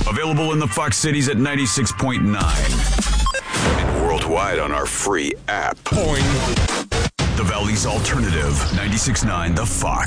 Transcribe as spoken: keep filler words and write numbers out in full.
Available in the Fox cities at ninety-six point nine. And worldwide on our free app. Boing. The Valley's Alternative, ninety-six point nine The Fox.